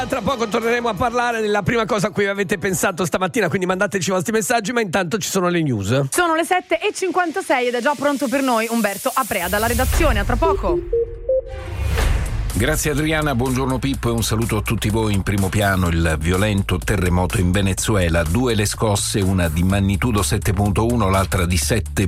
Tra poco torneremo a parlare della prima cosa a cui avete pensato stamattina, quindi mandateci i vostri messaggi, ma intanto ci sono le news. Sono le 7:56 ed è già pronto per noi Umberto Aprea dalla redazione. A tra poco. Grazie Adriana, buongiorno Pippo e un saluto a tutti voi. In primo piano il violento terremoto in Venezuela, 2 le scosse, una di magnitudo 7.1, l'altra di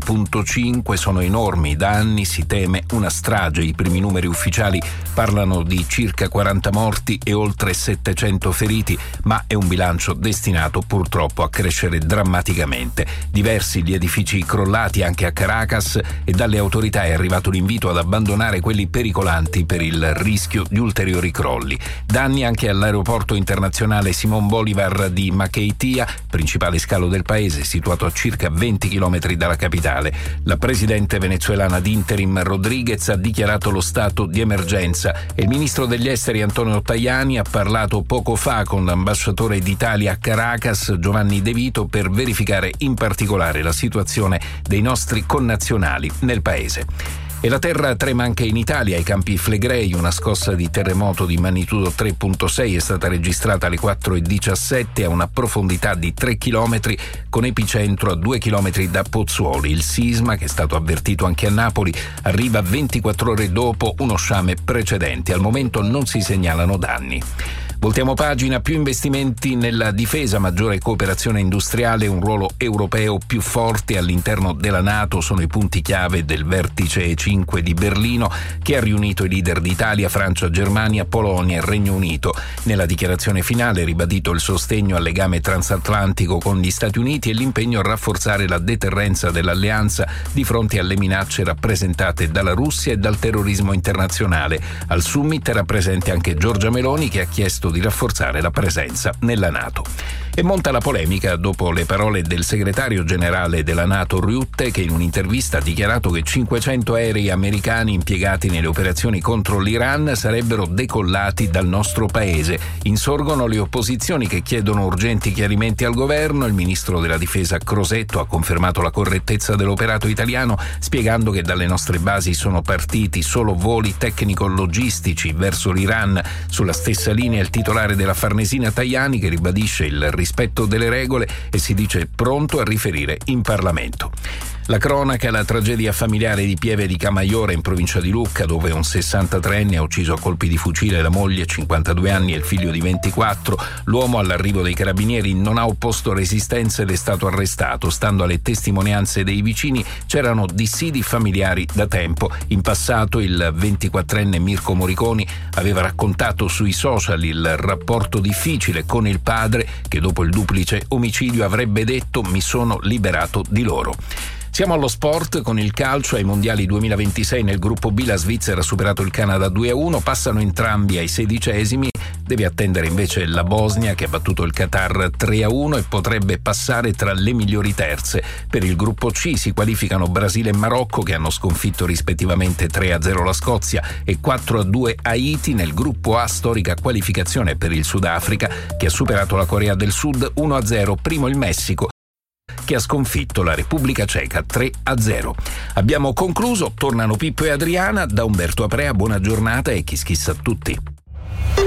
7.5, sono enormi, da anni si teme una strage, i primi numeri ufficiali parlano di circa 40 morti e oltre 700 feriti, ma è un bilancio destinato purtroppo a crescere drammaticamente. Diversi gli edifici crollati anche a Caracas e dalle autorità è arrivato l'invito ad abbandonare quelli pericolanti per il rischio di ulteriori crolli. Danni anche all'aeroporto internazionale Simón Bolívar di Maiquetía, principale scalo del paese, situato a circa 20 km dalla capitale. La presidente venezuelana d'Interim Rodríguez ha dichiarato lo stato di emergenza e il ministro degli esteri Antonio Tajani ha parlato poco fa con l'ambasciatore d'Italia a Caracas Giovanni De Vito per verificare in particolare la situazione dei nostri connazionali nel paese. E la terra trema anche in Italia, ai Campi Flegrei, una scossa di terremoto di magnitudo 3.6 è stata registrata alle 4:17 a una profondità di 3 km con epicentro a 2 km da Pozzuoli. Il sisma, che è stato avvertito anche a Napoli, arriva 24 ore dopo uno sciame precedente. Al momento non si segnalano danni. Voltiamo pagina, più investimenti nella difesa, maggiore cooperazione industriale, un ruolo europeo più forte all'interno della NATO sono i punti chiave del vertice 5 di Berlino che ha riunito i leader d'Italia, Francia, Germania, Polonia e Regno Unito. Nella dichiarazione finale è ribadito il sostegno al legame transatlantico con gli Stati Uniti e l'impegno a rafforzare la deterrenza dell'alleanza di fronte alle minacce rappresentate dalla Russia e dal terrorismo internazionale. Al summit era presente anche Giorgia Meloni che ha chiesto di rafforzare la presenza nella NATO. E monta la polemica dopo le parole del segretario generale della NATO Rutte, che in un'intervista ha dichiarato che 500 aerei americani impiegati nelle operazioni contro l'Iran sarebbero decollati dal nostro paese. Insorgono le opposizioni che chiedono urgenti chiarimenti al governo. Il ministro della difesa Crosetto ha confermato la correttezza dell'operato italiano, spiegando che dalle nostre basi sono partiti solo voli tecnico-logistici verso l'Iran. Sulla stessa linea il titolare della Farnesina Tajani, che ribadisce il rispetto delle regole e si dice pronto a riferire in Parlamento. La cronaca, la tragedia familiare di Pieve di Camaiore in provincia di Lucca, dove un 63enne ha ucciso a colpi di fucile la moglie, 52 anni, e il figlio di 24. L'uomo all'arrivo dei carabinieri non ha opposto resistenza ed è stato arrestato. Stando alle testimonianze dei vicini, c'erano dissidi familiari da tempo. In passato il 24enne Mirko Moriconi aveva raccontato sui social il rapporto difficile con il padre che dopo il duplice omicidio avrebbe detto «mi sono liberato di loro». Siamo allo sport con il calcio. Ai mondiali 2026 nel gruppo B la Svizzera ha superato il Canada 2-1, passano entrambi ai 16esimi, deve attendere invece la Bosnia che ha battuto il Qatar 3-1 e potrebbe passare tra le migliori terze. Per il gruppo C si qualificano Brasile e Marocco che hanno sconfitto rispettivamente 3-0 la Scozia e 4-2 Haiti. Nel gruppo A storica qualificazione per il Sudafrica che ha superato la Corea del Sud 1-0, primo il Messico che ha sconfitto la Repubblica Ceca 3-0. Abbiamo concluso, tornano Pippo e Adriana, da Umberto Aprea, buona giornata e kiss kiss a tutti.